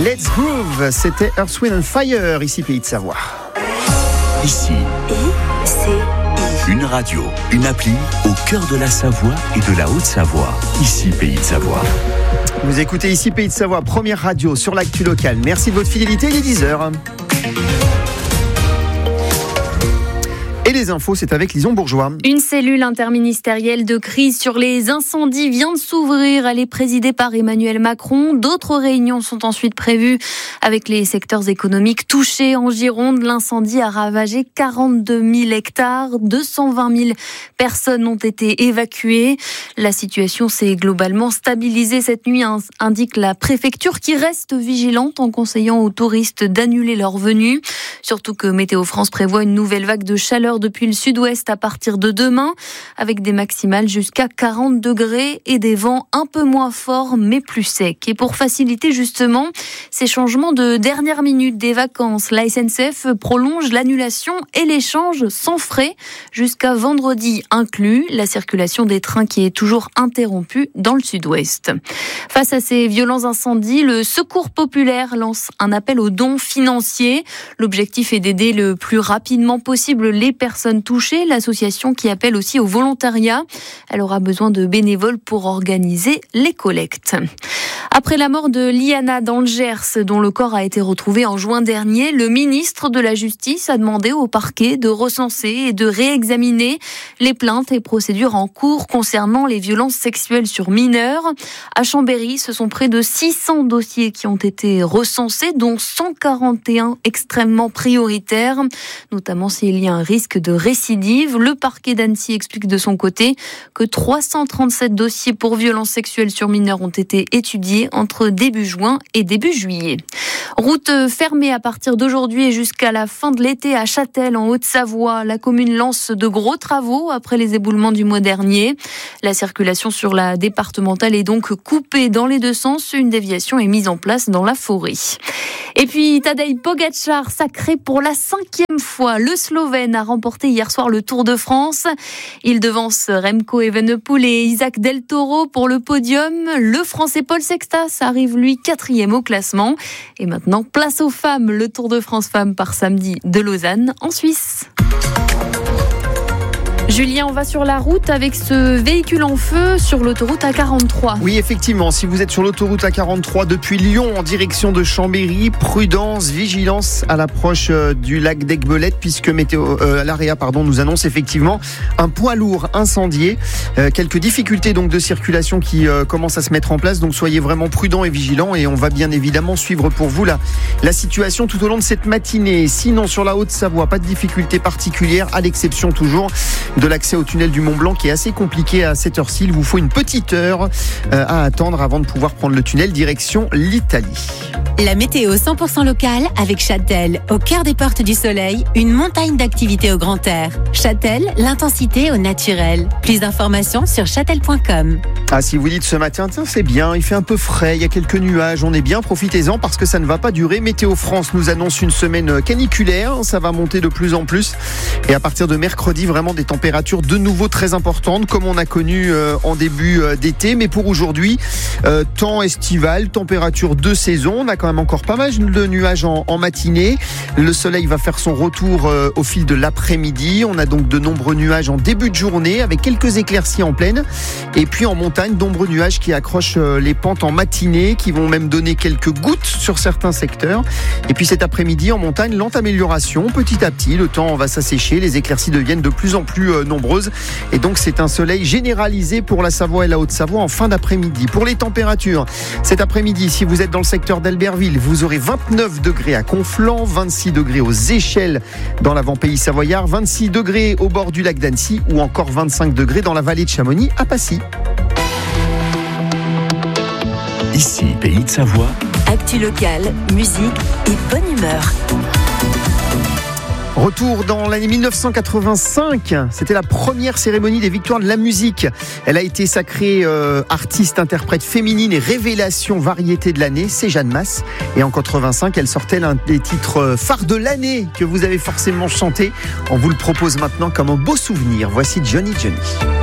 Let's Groove, c'était Earth, Wind & Fire, ici Pays de Savoie. Ici, une radio, une appli au cœur de la Savoie et de la Haute-Savoie. Ici Pays de Savoie. Vous écoutez ici Pays de Savoie, première radio sur l'actu locale. Merci de votre fidélité, il est 10h. Et les infos, c'est avec Lison Bourgeois. Une cellule interministérielle de crise sur les incendies vient de s'ouvrir. Elle est présidée par Emmanuel Macron. D'autres réunions sont ensuite prévues avec les secteurs économiques touchés. En Gironde, l'incendie a ravagé 42 000 hectares. 220 000 personnes ont été évacuées. La situation s'est globalement stabilisée cette nuit, indique la préfecture, qui reste vigilante en conseillant aux touristes d'annuler leur venue. Surtout que Météo France prévoit une nouvelle vague de chaleur depuis le sud-ouest à partir de demain, avec des maximales jusqu'à 40 degrés et des vents un peu moins forts mais plus secs. Et pour faciliter justement ces changements de dernière minute des vacances, la SNCF prolonge l'annulation et l'échange sans frais jusqu'à vendredi inclus. La circulation des trains qui est toujours interrompue dans le sud-ouest. Face à ces violents incendies, le Secours populaire lance un appel aux dons financiers. L'objectif est d'aider le plus rapidement possible les personnes touchées. L'association qui appelle aussi au volontariat. Elle aura besoin de bénévoles pour organiser les collectes. Après la mort de Liana dans le Gers, dont le corps a été retrouvé en juin dernier, le ministre de la Justice a demandé au parquet de recenser et de réexaminer les plaintes et procédures en cours concernant les violences sexuelles sur mineurs. À Chambéry, ce sont près de 600 dossiers qui ont été recensés, dont 141 extrêmement prioritaires, notamment s'il y a un risque de récidive. Le parquet d'Annecy explique de son côté que 337 dossiers pour violences sexuelles sur mineurs ont été étudiés entre début juin et début juillet. Route fermée à partir d'aujourd'hui et jusqu'à la fin de l'été à Châtel, en Haute-Savoie. La commune lance de gros travaux après les éboulements du mois dernier. La circulation sur la départementale est donc coupée dans les deux sens. Une déviation est mise en place dans la forêt. Et puis Tadej Pogačar, sacré pour la 5e fois. Le Slovène a remporté hier soir le Tour de France. Il devance Remco Evenepoel et Isaac Del Toro pour le podium. Le Français Paul Sextas arrive lui 4e au classement. Et maintenant, place aux femmes. Le Tour de France Femmes part samedi de Lausanne en Suisse. Julien, on va sur la route avec ce véhicule en feu sur l'autoroute A43. Oui, effectivement, si vous êtes sur l'autoroute A43 depuis Lyon en direction de Chambéry, prudence, vigilance à l'approche du lac d'Aiguebelette, puisque l'AREA nous annonce effectivement un poids lourd incendié. Quelques difficultés donc de circulation qui commencent à se mettre en place, donc soyez vraiment prudents et vigilants, et on va bien évidemment suivre pour vous la situation tout au long de cette matinée. Sinon, sur la Haute-Savoie, pas de difficultés particulières, à l'exception toujours de l'accès au tunnel du Mont-Blanc qui est assez compliqué à cette heure-ci. Il vous faut une petite heure à attendre avant de pouvoir prendre le tunnel direction l'Italie. La météo 100% locale avec Châtel, au cœur des portes du soleil, une montagne d'activités au grand air. Châtel, l'intensité au naturel. Plus d'informations sur châtel.com. Ah, si vous dites ce matin, tiens, c'est bien, il fait un peu frais, il y a quelques nuages, on est bien, profitez-en parce que ça ne va pas durer. Météo France nous annonce une semaine caniculaire, ça va monter de plus en plus. Et à partir de mercredi, vraiment des températures de nouveau très importantes, comme on a connu en début d'été. Mais pour aujourd'hui, temps estival, température de saison, on a quand même encore pas mal de nuages en matinée. Le soleil va faire son retour au fil de l'après-midi. On a donc de nombreux nuages en début de journée avec quelques éclaircies en pleine. Et puis en montagne, de nombreux nuages qui accrochent les pentes en matinée, qui vont même donner quelques gouttes sur certains secteurs. Et puis cet après-midi en montagne, lente amélioration. Petit à petit, le temps va s'assécher, les éclaircies deviennent de plus en plus nombreuses. Et donc c'est un soleil généralisé pour la Savoie et la Haute-Savoie en fin d'après-midi. Pour les températures, cet après-midi, si vous êtes dans le secteur d'Albertville, vous aurez 29 degrés à Conflans, 26 degrés aux Échelles dans l'avant-pays savoyard, 26 degrés au bord du lac d'Annecy ou encore 25 degrés dans la vallée de Chamonix à Passy. Ici, Pays de Savoie. Actu locale, musique et bonne humeur. Retour dans l'année 1985, c'était la première cérémonie des Victoires de la musique. Elle a été sacrée artiste, interprète féminine et révélation variété de l'année, c'est Jeanne Masse. Et en 85, elle sortait l'un des titres phares de l'année que vous avez forcément chanté. On vous le propose maintenant comme un beau souvenir. Voici Johnny Johnny.